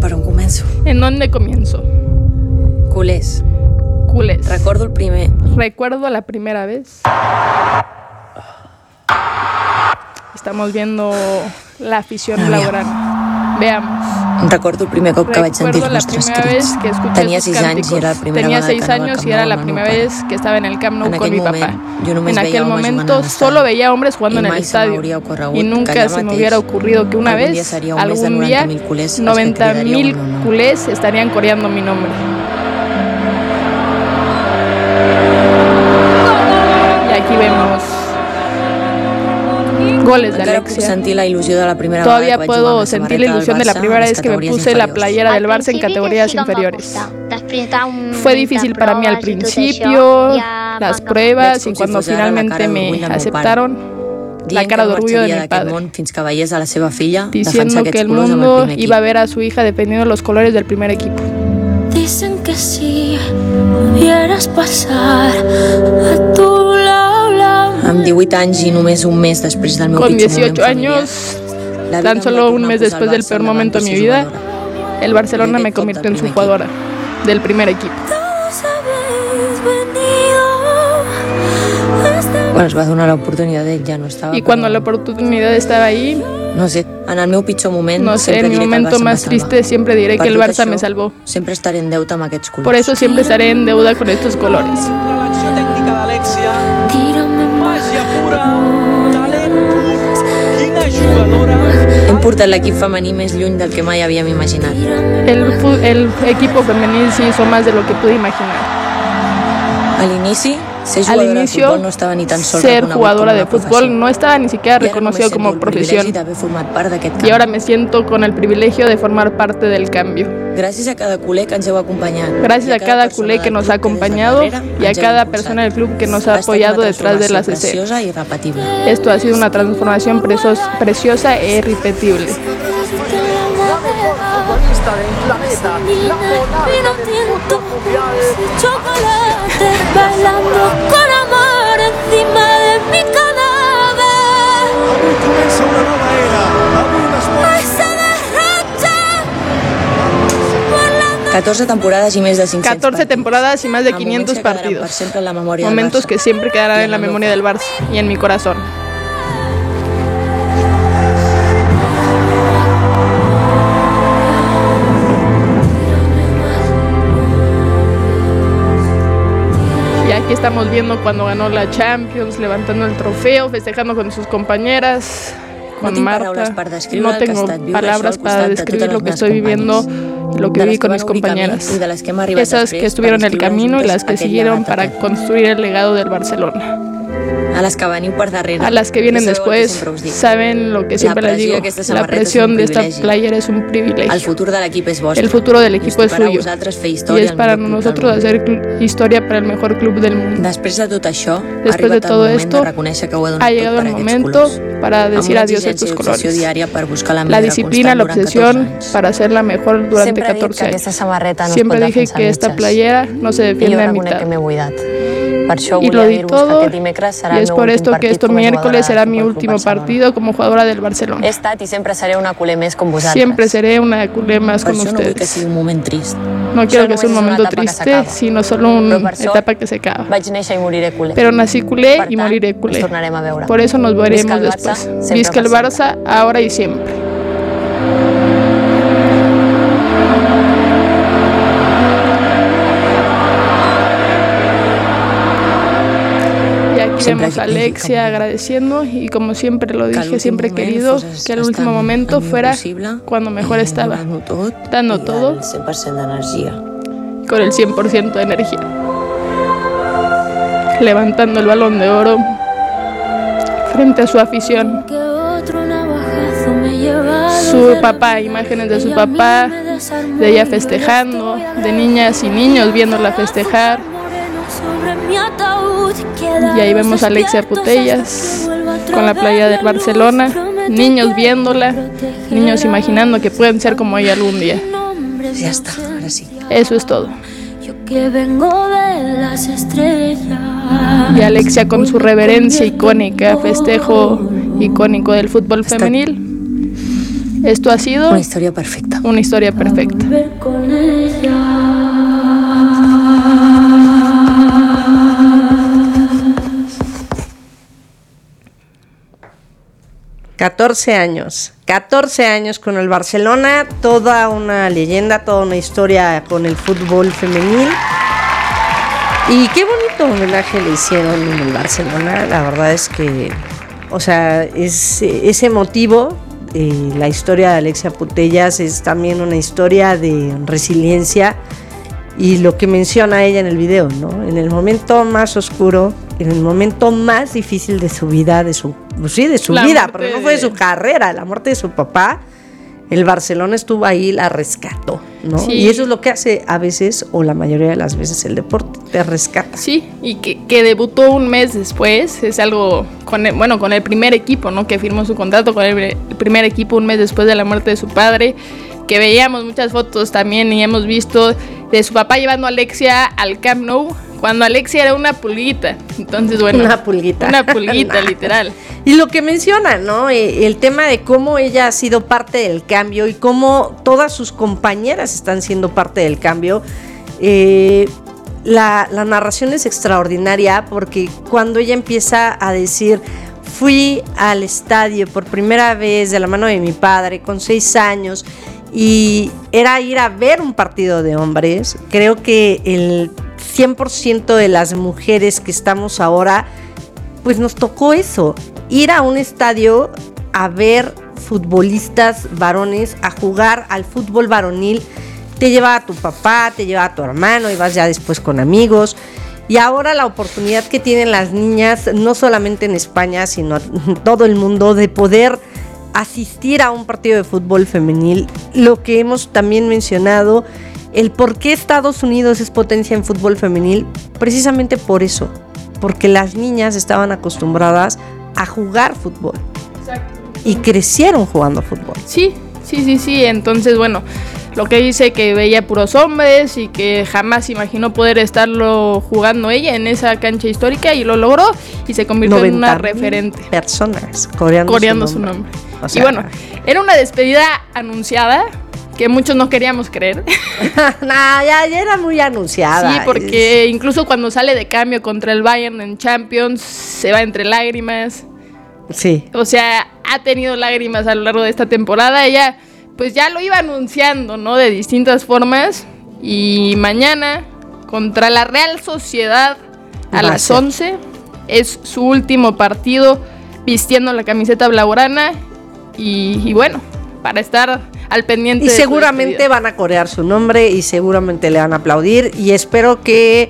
Per on començo? ¿En dónde comienzo? Culers. Recuerdo la primera vez. Estamos viendo la afición blaugrana. Veamos. Recordo el primer cop que vaig sentir els nostres crits. Tenia 6 anys i era la primera vez que estaba en el Camp Nou con mi papá. En aquel momento solo veía hombres jugando en el estadio y nunca se me hubiera ocurrido que una vez, algún día, 90.000 culés estarían coreando mi nombre. Y aquí vemos goles de Alexia. Todavía puedo sentir la ilusión de la primera vez que me puse la playera del Barça en categorías inferiores. Fue difícil para mí al principio, las pruebas, y cuando finalmente me aceptaron, la cara de orgullo de mi padre, diciendo que el mundo iba a ver a su hija defendiendo los colores del primer equipo. Dicen que si pudieras pasar a tu lado. Amb 18 anys i només un mes després del meu Con pitjor moment 18 años, tan solo un mes después del peor momento de mi vida, el Barcelona me convirtió en su jugadora del primer equipo. Quan es va donar l'oportunitat d'ell ja no estava. Y cuando la oportunidad estaba ahí, no sé, en el meu pitjor moment, no sé, en mi momento más triste siempre diré que el Barça me salvó. Sempre estaré en deute amb aquests colors. Por eso siempre estaré en deuda con estos colores. L'acció tècnica d'Alexia. Màgia pura, talent pur. Quina jugadora. Hem portat l'equip femení més lluny del que mai havíem imaginat. El equipo femenil sí hizo más de lo que pude imaginar. Al inicio, ser jugadora de fútbol no estaba ni siquiera reconocido como profesión. Y ahora me siento con el privilegio de formar parte del cambio. Gracias a cada culé que ens heu acompanyat. Gracias a cada culé que nos ha acompañado y a cada persona del club que nos ha apoyado detrás de las escenas. Esto ha sido una transformación preciosa e irrepetible. Bailando con amor encima de mi cadáver. Avui comença una nova era. Avui Ai, se derrocha. 14 temporadas y más de 500 14 temporadas y más de 500 partidos. Momentos que siempre quedarán en la memoria del Barça y en mi corazón. Aquí estamos viendo cuando ganó la Champions, levantando el trofeo, festejando con sus compañeras, con Marta. No tengo palabras para describir lo que estoy viviendo, lo que viví con mis compañeras. Esas que estuvieron en el camino y las que siguieron para construir el legado del Barcelona. A las que veniu per darrere. A las que vienen después, saben lo que siempre les digo, la presión de esta playera es un privilegio. El futuro del equipo es vostre. El futuro del equipo es suyo. Y es para nosotros hacer historia para el mejor club del mundo. Después de todo esto, ha llegado el momento para decir adiós a estos colores. La disciplina, la obsesión para hacerla mejor durante 14 años. Siempre dije que esta playera no se defiende a mitad. Y lo di todo, y es por esto que este miércoles será mi último partido como jugadora del Barcelona. Siempre seré una culé más con vosotros. Siempre seré una culé más con ustedes. No quiero que sea un momento triste, sino solo una etapa que se acaba. Pero nací culé y moriré culé. Por eso nos veremos después. Visca el Barça, ahora y siempre. Vemos a Alexia agradeciendo y como siempre lo dije, siempre he querido que el último momento fuera cuando mejor estaba, dando todo con el 100% de energía, levantando el Balón de Oro frente a su afición, su papá, imágenes de su papá, de ella festejando, de niñas y niños viéndola festejar. Y ahí vemos a Alexia Putellas con la playa del Barcelona, niños viéndola, niños imaginando que pueden ser como ella algún día. Ya está, ahora sí. Eso es todo. Yo que vengo de las estrellas. Y Alexia con su reverencia icónica, festejo icónico del fútbol femenil. esto ha sido una historia perfecta. Una historia perfecta. 14 años con el Barcelona, toda una leyenda, toda una historia con el fútbol femenil. Y qué bonito homenaje le hicieron en el Barcelona. La verdad es que, o sea, es emotivo. La historia de Alexia Putellas es también una historia de resiliencia. Y lo que menciona ella en el video, ¿no? En el momento más oscuro, en el momento más difícil de su vida, de su vida, porque no fue de su carrera, la muerte de su papá, el Barcelona estuvo ahí, la rescató, ¿no? Sí. Y eso es lo que hace a veces, o la mayoría de las veces, el deporte, te rescata. Sí, y que debutó un mes después, es algo con el primer equipo, ¿no? Que firmó su contrato con el primer equipo un mes después de la muerte de su padre, que veíamos muchas fotos también y hemos visto de su papá llevando a Alexia al Camp Nou, cuando Alexia era una pulguita. Entonces, bueno, una pulguita literal. Y lo que menciona, ¿no? El tema de cómo ella ha sido parte del cambio y cómo todas sus compañeras están siendo parte del cambio. La narración es extraordinaria, porque cuando ella empieza a decir: fui al estadio por primera vez de la mano de mi padre con 6 años y era ir a ver un partido de hombres. Creo que el 100% de las mujeres que estamos ahora, pues nos tocó eso, ir a un estadio a ver futbolistas varones, a jugar al fútbol varonil. Te lleva a tu papá, te lleva a tu hermano y vas ya después con amigos. Y ahora la oportunidad que tienen las niñas, no solamente en España, sino en todo el mundo, de poder asistir a un partido de fútbol femenil. Lo que hemos también mencionado, el por qué Estados Unidos es potencia en fútbol femenil, precisamente por eso, porque las niñas estaban acostumbradas a jugar fútbol. Exacto. Y crecieron jugando fútbol. Sí, entonces bueno, lo que dice que veía puros hombres y que jamás imaginó poder estarlo jugando ella en esa cancha histórica, y lo logró y se convirtió en una referente. Personas coreando su nombre. O sea, y bueno, era una despedida anunciada que muchos no queríamos creer. Ya era muy anunciada. Sí, porque incluso cuando sale de cambio contra el Bayern en Champions, se va entre lágrimas. Sí. O sea, ha tenido lágrimas a lo largo de esta temporada. Ella pues ya lo iba anunciando, ¿no? De distintas formas. Y mañana, contra la Real Sociedad, a las 11, es su último partido vistiendo la camiseta blaugrana. Y bueno, para estar al pendiente. Y seguramente van a corear su nombre y seguramente le van a aplaudir. Y espero que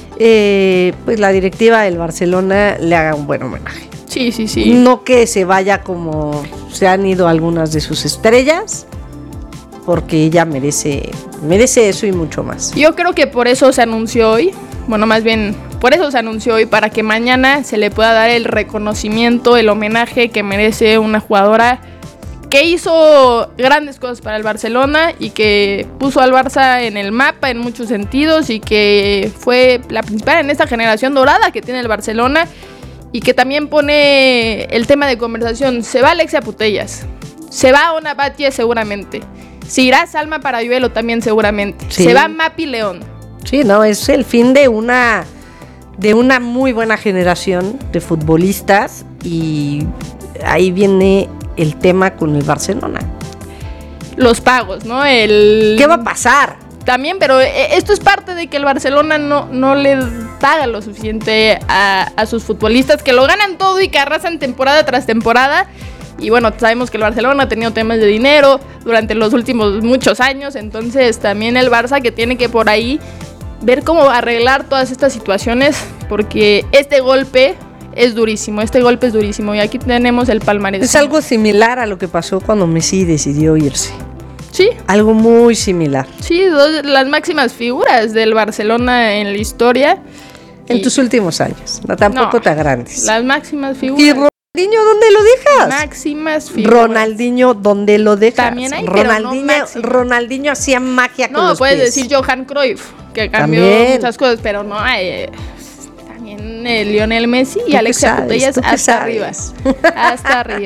pues la directiva del Barcelona le haga un buen homenaje. Sí. No que se vaya como se han ido algunas de sus estrellas, porque ella merece eso y mucho más. Yo creo que por eso se anunció hoy. Bueno, más bien, por eso se anunció hoy, para que mañana se le pueda dar el reconocimiento, el homenaje que merece una jugadora que hizo grandes cosas para el Barcelona y que puso al Barça en el mapa en muchos sentidos, y que fue la principal en esta generación dorada que tiene el Barcelona, y que también pone el tema de conversación. Se va Alexia Putellas, se va Ona Batlle seguramente, se irá Salma Parayuelo también seguramente, sí. Se va Mapi León. Sí, no, es el fin de una muy buena generación de futbolistas, y ahí viene el tema con el Barcelona. Los pagos, ¿no? ¿Qué va a pasar? También, pero esto es parte de que el Barcelona no le paga lo suficiente a sus futbolistas, que lo ganan todo y que arrasan temporada tras temporada. Y bueno, sabemos que el Barcelona ha tenido temas de dinero durante los últimos muchos años. Entonces también el Barça, que tiene que por ahí ver cómo arreglar todas estas situaciones, porque este golpe es durísimo. Y aquí tenemos el palmarés. Es algo similar a lo que pasó cuando Messi decidió irse. Sí. Algo muy similar. Sí, las máximas figuras del Barcelona en la historia. En tus últimos años. Tampoco te agrandes. Las máximas figuras. ¿Y Ronaldinho dónde lo dejas? Máximas figuras. Ronaldinho, ¿dónde lo dejas? También hay, Ronaldinho hacía magia con los pies. No, puedes decir Johan Cruyff, que cambió muchas cosas, pero no hay... También Lionel Messi y Alexia Putellas hasta arriba.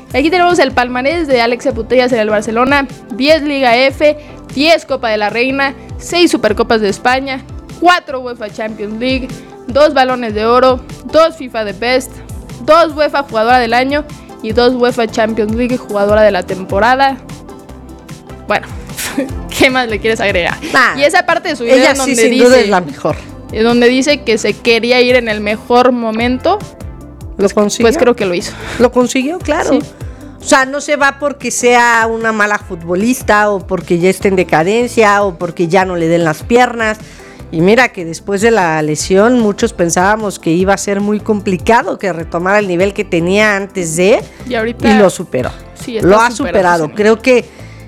Aquí tenemos el palmarés de Alexia Putellas en el Barcelona: 10 Liga F, 10 Copa de la Reina, 6 Supercopas de España, 4 UEFA Champions League, 2 Balones de Oro, 2 FIFA The Best, 2 UEFA Jugadora del Año y 2 UEFA Champions League Jugadora de la Temporada. Bueno, ¿qué más le quieres agregar? Nah, y esa parte de su video ella donde sí, sin dice, duda es la mejor. donde dice que se quería ir en el mejor momento, ¿Lo consiguió? pues creo que lo hizo. Lo consiguió, claro. Sí. O sea, no se va porque sea una mala futbolista o porque ya esté en decadencia o porque ya no le den las piernas. Y mira que después de la lesión muchos pensábamos que iba a ser muy complicado que retomara el nivel que tenía antes de, Y ahorita y lo superó. sí, Lo ha superado. Creo que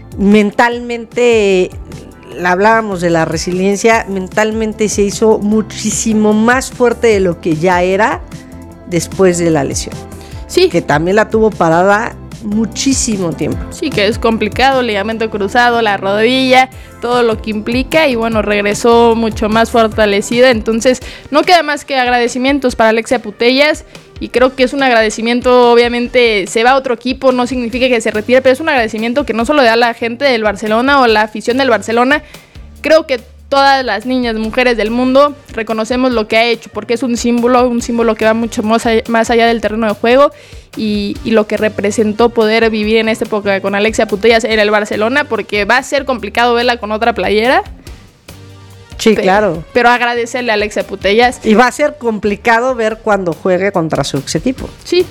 mentalmente, hablábamos de la resiliencia, mentalmente se hizo muchísimo más fuerte de lo que ya era después de la lesión. Sí. Que también la tuvo parada muchísimo tiempo. Sí, que es complicado, ligamento cruzado, la rodilla, todo lo que implica, y bueno, regresó mucho más fortalecida. Entonces no queda más que agradecimientos para Alexia Putellas, y creo que es un agradecimiento, obviamente se va a otro equipo, no significa que se retire, pero es un agradecimiento que no solo le da la gente del Barcelona o la afición del Barcelona. Creo que todas las niñas, mujeres del mundo reconocemos lo que ha hecho, porque es un símbolo que va mucho más allá del terreno de juego, y lo que representó poder vivir en esta época con Alexia Putellas en el Barcelona, porque va a ser complicado verla con otra playera. Sí, claro. Pero agradecerle a Alexia Putellas. Y va a ser complicado ver cuando juegue contra su ex equipo. Sí,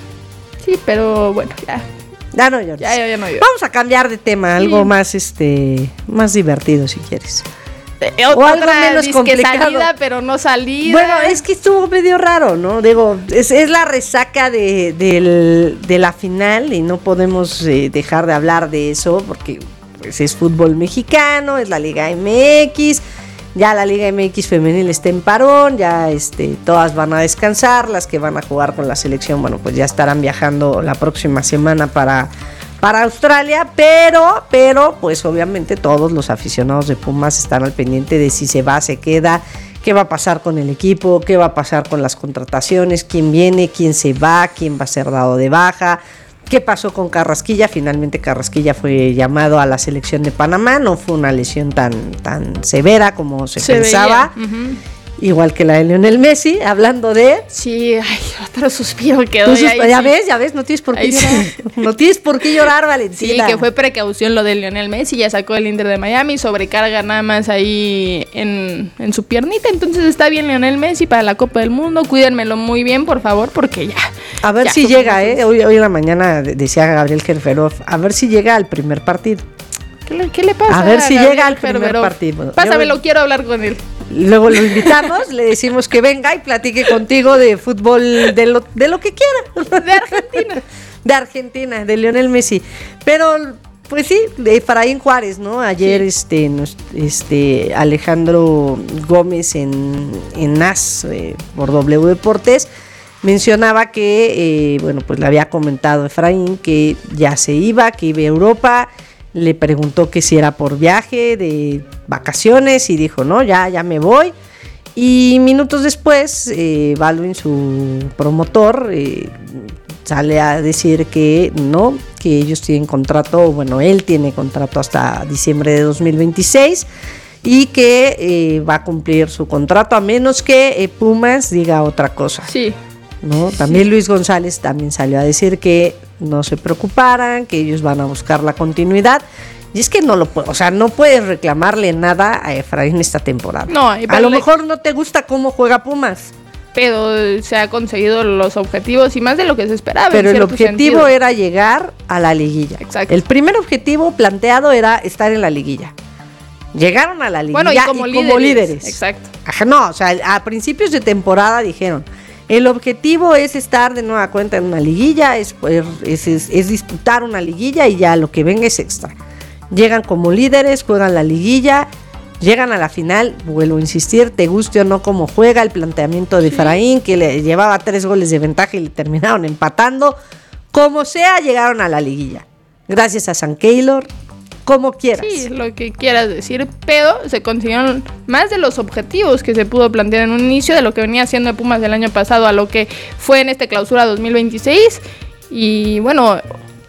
pero bueno, ya. Ya no llores. Ya no llores. Vamos a cambiar de tema, algo más más divertido si quieres. O algo menos complicado. Salida, pero no salida. Bueno, es que estuvo medio raro, ¿no? Digo, es la resaca de la final y no podemos dejar de hablar de eso porque pues, es fútbol mexicano, es la Liga MX. Ya la Liga MX femenil está en parón, ya todas van a descansar, las que van a jugar con la selección, bueno, pues ya estarán viajando la próxima semana para Australia, pero pues obviamente todos los aficionados de Pumas están al pendiente de si se va, se queda, qué va a pasar con el equipo, qué va a pasar con las contrataciones, quién viene, quién se va, quién va a ser dado de baja. ¿Qué pasó con Carrasquilla? Finalmente Carrasquilla fue llamado a la selección de Panamá, no fue una lesión tan severa como se pensaba. Uh-huh. Igual que la de Lionel Messi, hablando de... Sí, otro suspiro que doy ahí. Ya ves, no tienes por qué llorar. No tienes por qué llorar, Valentina. Sí, que fue precaución lo de Lionel Messi, ya sacó el Inter de Miami, sobrecarga nada más ahí en su piernita, entonces está bien Lionel Messi para la Copa del Mundo, cuídenmelo muy bien, por favor, porque ya. A ver si llega, hoy en la mañana decía Gabriel Gerferov, a ver si llega al primer partido. ¿Qué le pasa? A ver si Gabriel llega al primer partido. Bueno, pásamelo, quiero hablar con él. Luego lo invitamos, le decimos que venga y platique contigo de fútbol, de lo que quiera. De Argentina. De Argentina, de Lionel Messi. Pero, pues sí, de Efraín Juárez, ¿no? Ayer sí. Alejandro Gómez en NAS por W Deportes mencionaba que, pues le había comentado a Efraín que ya se iba, que iba a Europa. Le preguntó que si era por viaje, de vacaciones, y dijo, no, ya me voy. Y minutos después, Baldwin, su promotor, sale a decir que no, que ellos tienen contrato, bueno, él tiene contrato hasta diciembre de 2026 y que va a cumplir su contrato a menos que Pumas diga otra cosa. Sí. ¿No? También Luis González también salió a decir que no se preocuparan, que ellos van a buscar la continuidad. Y es que no puedes reclamarle nada a Efraín esta temporada. No, a lo mejor no te gusta cómo juega Pumas, pero se ha conseguido los objetivos y más de lo que se esperaba. Pero el objetivo era llegar a la liguilla. Exacto. El primer objetivo planteado era estar en la liguilla. Llegaron a la liguilla, bueno, y como líderes. Exacto. Ajá, no, o sea, a principios de temporada dijeron, el objetivo es estar de nueva cuenta en una liguilla, es disputar una liguilla y ya lo que venga es extra. Llegan como líderes, juegan la liguilla, llegan a la final, vuelvo a insistir, te guste o no cómo juega, el planteamiento de Efraín, que le llevaba 3 goles de ventaja y le terminaron empatando. Como sea, llegaron a la liguilla. Gracias a San Keylor, como quieras. Sí, lo que quieras decir, pero se consiguieron más de los objetivos que se pudo plantear en un inicio de lo que venía haciendo Pumas del año pasado a lo que fue en esta clausura 2026. Y bueno,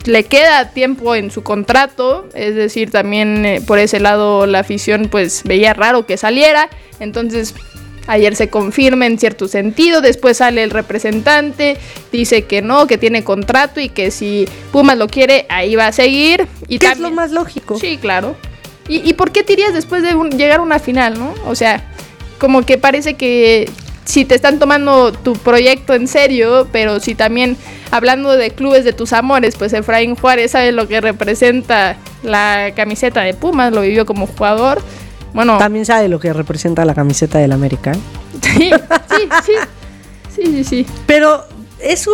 le queda tiempo en su contrato, es decir, también por ese lado la afición pues veía raro que saliera, entonces ayer se confirma en cierto sentido, después sale el representante, dice que no, que tiene contrato y que si Pumas lo quiere, ahí va a seguir. Y ¿qué también es lo más lógico? Sí, claro. ¿Y por qué te irías después de llegar a una final, no? O sea, como que parece que si te están tomando tu proyecto en serio, pero si también, hablando de clubes de tus amores, pues Efraín Juárez sabe lo que representa la camiseta de Pumas, lo vivió como jugador. Bueno, también sabe lo que representa la camiseta del América. Sí. Pero es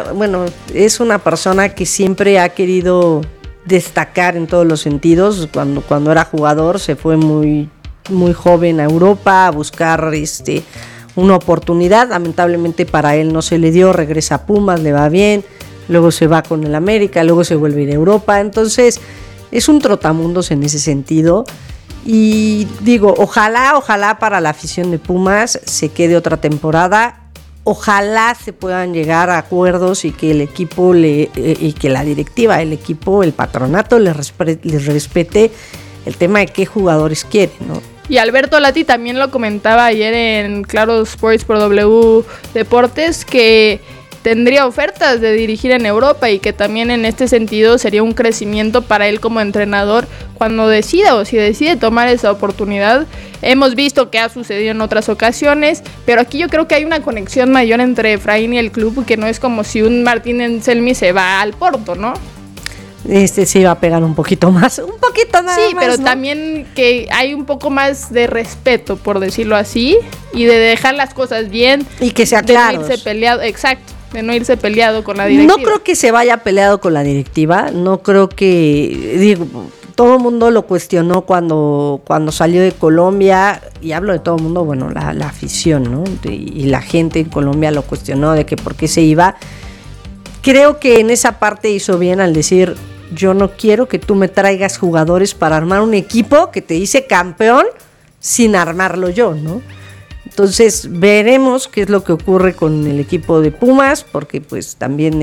una persona que siempre ha querido destacar en todos los sentidos. Cuando era jugador se fue muy, muy joven a Europa a buscar una oportunidad. Lamentablemente para él no se le dio, regresa a Pumas, le va bien, luego se va con el América, luego se vuelve a ir a Europa. Entonces es un trotamundos en ese sentido. Y digo, ojalá para la afición de Pumas se quede otra temporada, ojalá se puedan llegar a acuerdos y que el equipo y que la directiva, el equipo, el patronato les respete el tema de qué jugadores quieren, ¿no? Y Alberto Lati también lo comentaba ayer en Claro Sports por W Deportes, que tendría ofertas de dirigir en Europa y que también en este sentido sería un crecimiento para él como entrenador cuando decida o si decide tomar esa oportunidad. Hemos visto que ha sucedido en otras ocasiones, pero aquí yo creo que hay una conexión mayor entre Efraín y el club, que no es como si un Martín Anselmi se va al Porto, ¿no? Se iba a pegar un poquito más, un poquito nada más. Sí, pero ¿no? También que hay un poco más de respeto, por decirlo así, y de dejar las cosas bien. Y que sea claro. De no irse peleado, exacto, de no irse peleado con la directiva. No creo que se vaya peleado con la directiva, no creo que, todo el mundo lo cuestionó cuando salió de Colombia, y hablo de todo el mundo, bueno, la afición, ¿no? Y la gente en Colombia lo cuestionó de que por qué se iba. Creo que en esa parte hizo bien al decir, yo no quiero que tú me traigas jugadores para armar un equipo que te hice campeón sin armarlo yo, ¿no? Entonces veremos qué es lo que ocurre con el equipo de Pumas, porque pues también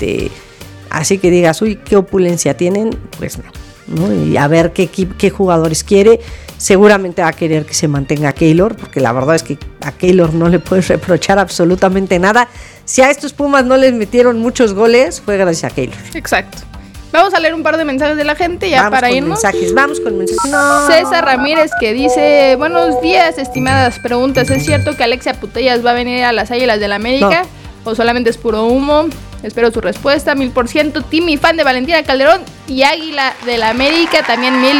así que digas, uy, qué opulencia tienen, pues no, y a ver qué jugadores quiere. Seguramente va a querer que se mantenga Keylor, porque la verdad es que a Keylor no le puedes reprochar absolutamente nada. Si a estos Pumas no les metieron muchos goles, fue gracias a Keylor. Exacto. Vamos a leer un par de mensajes de la gente ya para irnos. Vamos con mensajes. No. César Ramírez, que dice: buenos días, estimadas preguntas. ¿Es cierto que Alexia Putellas va a venir a las Águilas del América? No. ¿O solamente es puro humo? Espero su respuesta, 1000%. Timmy, fan de Valentina Calderón y Águila del América, también 1000%.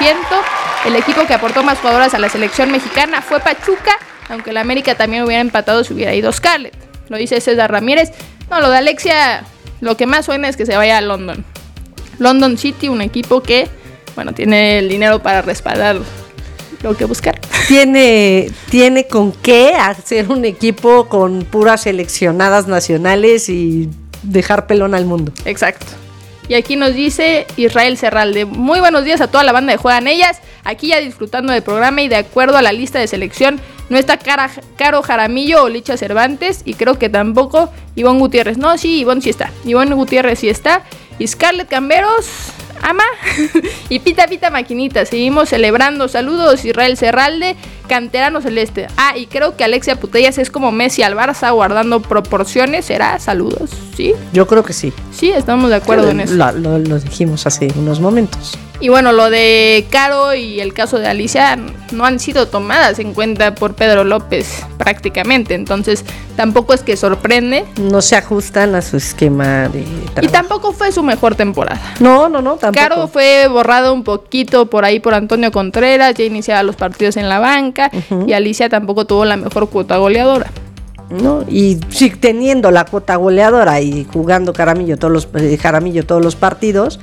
El equipo que aportó más jugadoras a la selección mexicana fue Pachuca, aunque el América también hubiera empatado si hubiera ido Scarlett. Lo dice César Ramírez. No, lo de Alexia, lo que más suena es que se vaya a London. London City, un equipo que, bueno, tiene el dinero para respaldar lo que buscar. Tiene con qué hacer un equipo con puras seleccionadas nacionales y dejar pelón al mundo. Exacto. Y aquí nos dice Israel Serralde: muy buenos días a toda la banda de Juegan Ellas, aquí ya disfrutando del programa y de acuerdo a la lista de selección, no está Caro Jaramillo o Licha Cervantes, y creo que tampoco Ivonne Gutiérrez. No, sí, Ivonne sí está, Ivonne Gutiérrez sí está, y Scarlett Camberos, ama, y Pita Maquinita, seguimos celebrando. Saludos Israel Serralde, canterano celeste. Y creo que Alexia Putellas es como Messi al Barça, guardando proporciones, ¿será? Saludos, ¿sí? Yo creo que sí. Sí, estamos de acuerdo en eso. Lo dijimos hace unos momentos. Y bueno, lo de Caro y el caso de Alicia no han sido tomadas en cuenta por Pedro López prácticamente, entonces tampoco es que sorprende. No se ajustan a su esquema de trabajo. Y tampoco fue su mejor temporada. No, tampoco. Caro fue borrado un poquito por ahí por Antonio Contreras, ya iniciaba los partidos en la banca, y Alicia tampoco tuvo la mejor cuota goleadora. ¿No? Y sí, teniendo la cuota goleadora y jugando Jaramillo todos los partidos,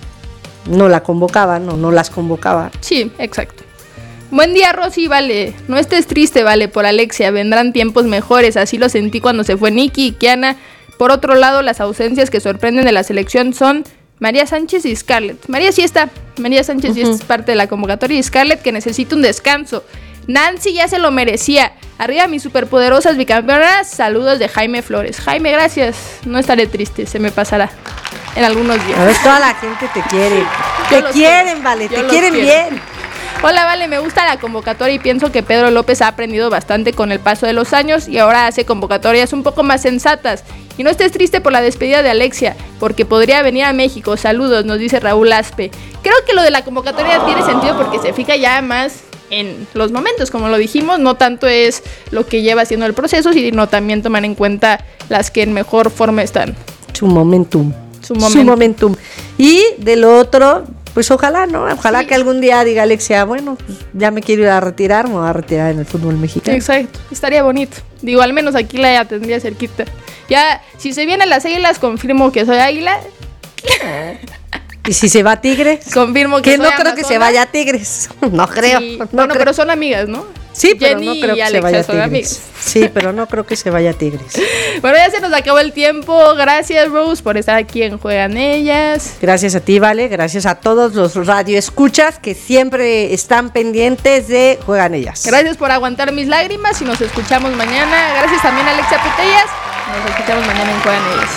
no la convocaban o no las convocaba. Sí, exacto. Buen día, Rosy, vale. No estés triste, vale, por Alexia. Vendrán tiempos mejores, así lo sentí cuando se fue Nikki y Kiana. Por otro lado, las ausencias que sorprenden de la selección son María Sánchez y Scarlett. María sí está. María Sánchez sí es parte de la convocatoria, y Scarlett que necesita un descanso. Nancy ya se lo merecía. Arriba mis superpoderosas bicampeonas. Saludos de Jaime Flores. Jaime, gracias. No estaré triste, se me pasará. en algunos días. A ver, toda la gente te quiere. Te quieren, Vale, te quieren bien. Hola, Vale, me gusta la convocatoria y pienso que Pedro López ha aprendido bastante con el paso de los años y ahora hace convocatorias un poco más sensatas. Y no estés triste por la despedida de Alexia, porque podría venir a México. Saludos, nos dice Raúl Aspe. Creo que lo de la convocatoria tiene sentido porque se fija ya más en los momentos, como lo dijimos, no tanto es lo que lleva haciendo el proceso, sino también tomar en cuenta las que en mejor forma están. Su momentum. Y del otro, pues ojalá, ¿no? Ojalá que algún día diga Alexia, bueno, pues ya me quiero ir a retirar, me voy a retirar en el fútbol mexicano. Exacto, estaría bonito. Digo, al menos aquí la tendría cerquita. Ya, si se vienen las Águilas, confirmo que soy Águila. ¿Y si se va a Tigres? Confirmo que no creo Amazona. Que se vaya a Tigres. No creo. Sí. No bueno, creo. Pero son amigas, ¿no? Sí, pero Jenny no creo que Alexa se vaya a Tigres. Amigas. Sí, pero no creo que se vaya a Tigres. Bueno, ya se nos acabó el tiempo. Gracias, Rose, por estar aquí en Juegan Ellas. Gracias a ti, Vale. Gracias a todos los radioescuchas que siempre están pendientes de Juegan Ellas. Gracias por aguantar mis lágrimas y nos escuchamos mañana. Gracias también a Alexia Putellas. Nos escuchamos mañana en Juegan Ellas.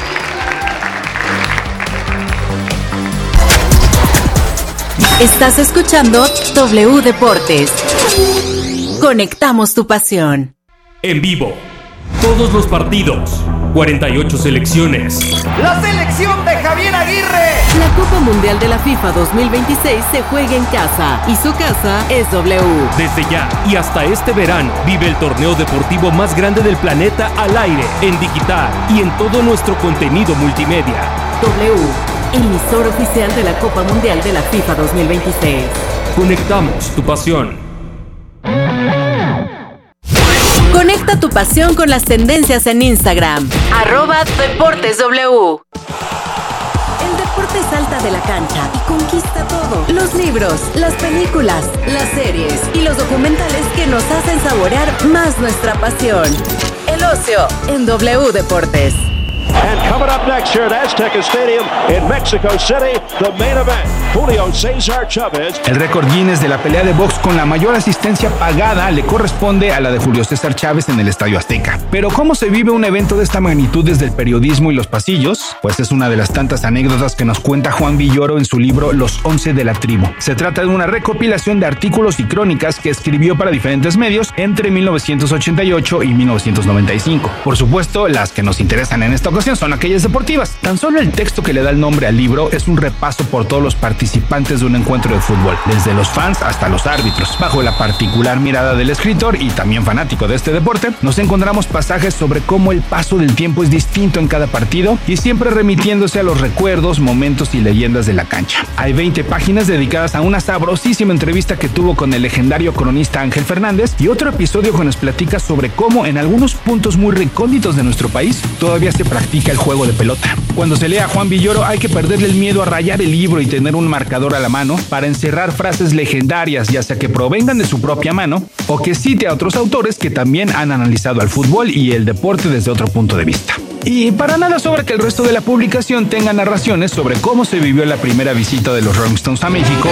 Estás escuchando W Deportes. Conectamos tu pasión. En vivo, todos los partidos, 48 selecciones. La selección de Javier Aguirre. La Copa Mundial de la FIFA 2026 se juega en casa y su casa es W. Desde ya y hasta este verano, vive el torneo deportivo más grande del planeta al aire, en digital y en todo nuestro contenido multimedia. W, emisor oficial de la Copa Mundial de la FIFA 2026. Conectamos tu pasión. Conecta tu pasión con las tendencias en Instagram. @DeportesW. El deporte salta de la cancha y conquista todo. Los libros, las películas, las series y los documentales que nos hacen saborear más nuestra pasión. El ocio en W Deportes. And coming up next here at Azteca Stadium in Mexico City, the main event, Julio César Chávez. El récord Guinness de la pelea de box con la mayor asistencia pagada le corresponde a la de Julio César Chávez en el Estadio Azteca. Pero ¿cómo se vive un evento de esta magnitud desde el periodismo y los pasillos? Pues es una de las tantas anécdotas que nos cuenta Juan Villoro en su libro Los 11 de la Tribu. Se trata de una recopilación de artículos y crónicas que escribió para diferentes medios entre 1988 y 1995. Por supuesto, las que nos interesan en esta ocasión son aquellas deportivas. Tan solo el texto que le da el nombre al libro es un repaso por todos los participantes de un encuentro de fútbol, desde los fans hasta los árbitros. Bajo la particular mirada del escritor y también fanático de este deporte, nos encontramos pasajes sobre cómo el paso del tiempo es distinto en cada partido y siempre remitiéndose a los recuerdos, momentos y leyendas de la cancha. Hay 20 páginas dedicadas a una sabrosísima entrevista que tuvo con el legendario cronista Ángel Fernández y otro episodio que nos platica sobre cómo en algunos puntos muy recónditos de nuestro país todavía se practica el juego de pelota. Cuando se lea a Juan Villoro hay que perderle el miedo a rayar el libro y tener un marcador a la mano para encerrar frases legendarias, ya sea que provengan de su propia mano o que cite a otros autores que también han analizado al fútbol y el deporte desde otro punto de vista. Y para nada sobra que el resto de la publicación tenga narraciones sobre cómo se vivió la primera visita de los Rolling Stones a México,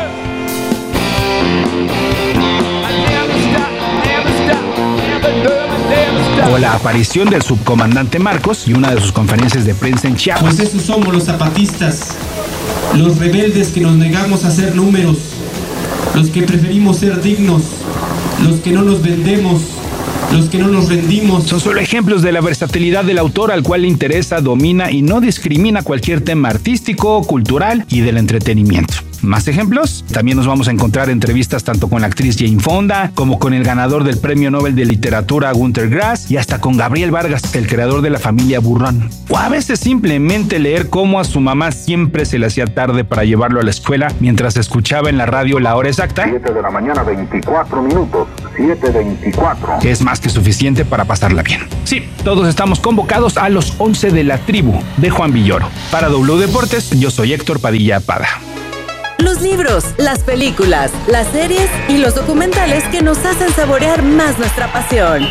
o la aparición del subcomandante Marcos y una de sus conferencias de prensa en Chiapas. Pues esos somos los zapatistas, los rebeldes que nos negamos a hacer números, los que preferimos ser dignos, los que no nos vendemos, los que no nos rendimos. Son solo ejemplos de la versatilidad del autor, al cual le interesa, domina y no discrimina cualquier tema artístico, cultural y del entretenimiento. ¿Más ejemplos? También nos vamos a encontrar entrevistas tanto con la actriz Jane Fonda, como con el ganador del Premio Nobel de Literatura Günter Grass, y hasta con Gabriel Vargas, el creador de La Familia Burrón. O a veces simplemente leer cómo a su mamá siempre se le hacía tarde para llevarlo a la escuela mientras escuchaba en la radio la hora exacta. 7 de la mañana, 24 minutos. 7:24. Que es más que suficiente para pasarla bien. Sí, todos estamos convocados a los 11 de la tribu de Juan Villoro. Para W Deportes, yo soy Héctor Padilla Pada. Los libros, las películas, las series y los documentales que nos hacen saborear más nuestra pasión.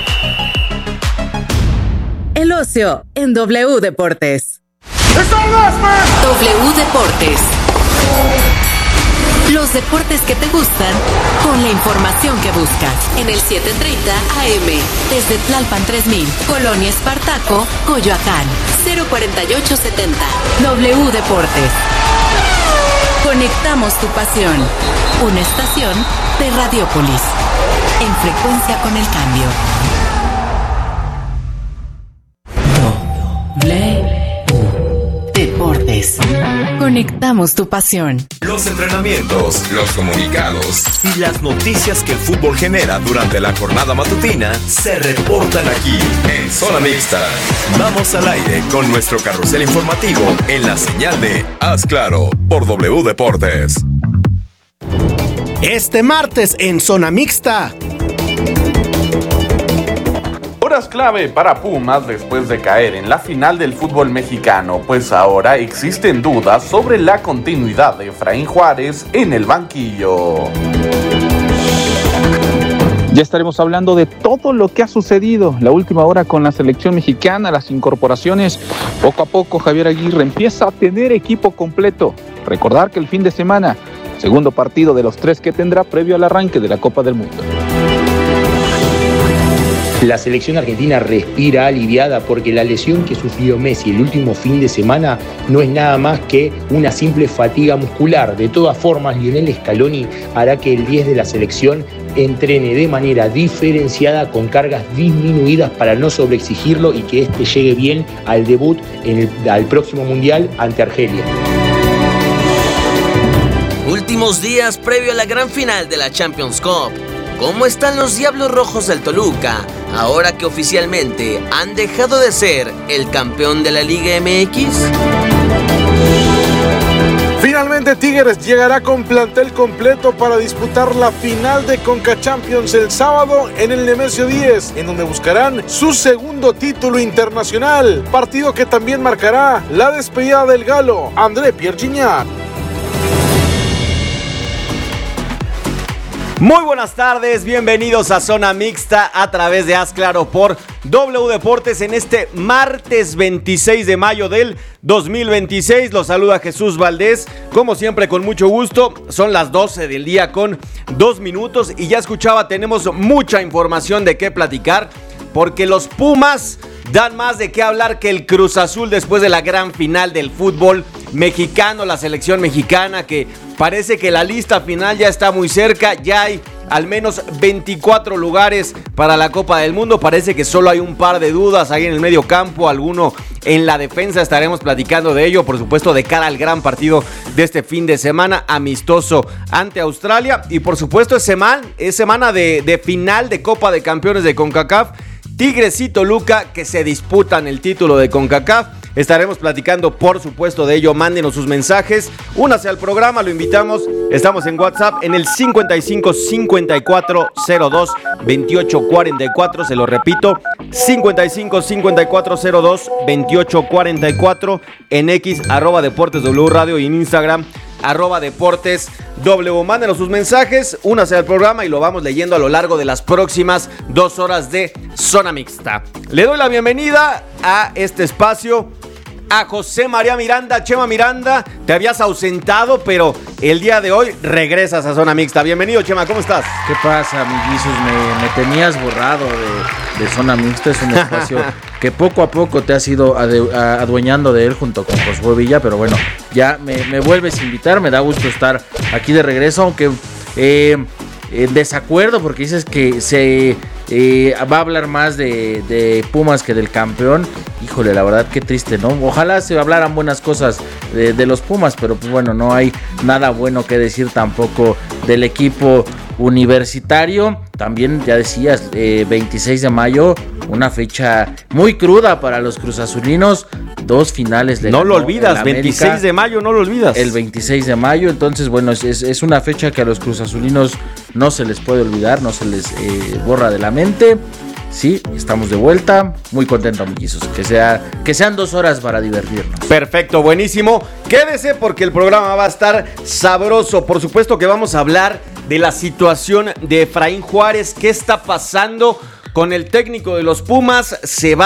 El ocio en W Deportes. W Deportes. Los Los deportes que te gustan con la información que buscas. En el 730 AM. Desde Tlalpan 3000, Colonia Espartaco, Coyoacán. 04870. W Deportes. Conectamos tu pasión. Una estación de Radiopolis. En frecuencia con el cambio. Deportes. Conectamos tu pasión. Los entrenamientos, los comunicados y las noticias que el fútbol genera durante la jornada matutina se reportan aquí en Zona Mixta. Vamos al aire con nuestro carrusel informativo en la señal de Haz Claro por W Deportes. Este martes en Zona Mixta. Horas clave para Pumas después de caer en la final del fútbol mexicano, pues ahora existen dudas sobre la continuidad de Efraín Juárez en el banquillo. Ya estaremos hablando de todo lo que ha sucedido la última hora con la selección mexicana, las incorporaciones. Poco a poco Javier Aguirre empieza a tener equipo completo. Recordar que el fin de semana, segundo partido de los 3 que tendrá previo al arranque de la Copa del Mundo. La selección argentina respira aliviada porque la lesión que sufrió Messi el último fin de semana no es nada más que una simple fatiga muscular. De todas formas, Lionel Scaloni hará que el 10 de la selección entrene de manera diferenciada con cargas disminuidas para no sobreexigirlo y que este llegue bien al debut al próximo Mundial ante Argelia. Últimos días previo a la gran final de la Champions Cup. ¿Cómo están los Diablos Rojos del Toluca, ahora que oficialmente han dejado de ser el campeón de la Liga MX? Finalmente Tigres llegará con plantel completo para disputar la final de Conca Champions el sábado en el Nemesio 10, en donde buscarán su segundo título internacional, partido que también marcará la despedida del galo André Pierre Gignac. Muy buenas tardes, bienvenidos a Zona Mixta a través de Haz Claro por W Deportes en este martes 26 de mayo del 2026. Los saluda Jesús Valdés, como siempre con mucho gusto. Son las 12 del día con 2 minutos y ya escuchaba, tenemos mucha información de qué platicar porque los Pumas dan más de qué hablar que el Cruz Azul después de la gran final del fútbol mexicano, la selección mexicana que parece que la lista final ya está muy cerca, ya hay al menos 24 lugares para la Copa del Mundo, parece que solo hay un par de dudas ahí en el medio campo, alguno en la defensa, estaremos platicando de ello, por supuesto de cara al gran partido de este fin de semana, amistoso ante Australia, y por supuesto es semana de final de Copa de Campeones de CONCACAF, Tigres y Toluca que se disputan el título de CONCACAF. Estaremos platicando, por supuesto, de ello. Mándenos sus mensajes. Únase al programa, lo invitamos. Estamos en WhatsApp en el 55 54 02 28 44. Se lo repito, 55 54 02 28 44. En X, @Deportes W Radio y en Instagram, @Deportes W. Mándenos sus mensajes, únase al programa y lo vamos leyendo a lo largo de las próximas 2 horas de Zona Mixta. Le doy la bienvenida a este espacio a José María Miranda. Chema Miranda, te habías ausentado, pero el día de hoy regresas a Zona Mixta. Bienvenido, Chema, ¿cómo estás? ¿Qué pasa, amiguitos? Me tenías borrado de Zona Mixta. Es un espacio que poco a poco te has ido adueñando de él junto con Josué Villa, pero bueno, ya me vuelves a invitar. Me da gusto estar aquí de regreso, aunque en desacuerdo porque dices que se va a hablar más de Pumas que del campeón. Híjole, la verdad qué triste, ¿no? Ojalá se hablaran buenas cosas de los Pumas, pero pues bueno, no hay nada bueno que decir tampoco del equipo universitario. También ya decías, 26 de mayo, una fecha muy cruda para los cruzazulinos. 2 finales no lo olvidas, 26 de mayo, no lo olvidas. El 26 de mayo, entonces bueno, es una fecha que a los cruzazulinos no se les puede olvidar, no se les borra de la mente. Sí, estamos de vuelta, muy contento, amiguitos, que sean 2 horas para divertirnos. Perfecto, buenísimo. Quédese porque el programa va a estar sabroso. Por supuesto que vamos a hablar de la situación de Efraín Juárez. ¿Qué está pasando con el técnico de los Pumas? Se va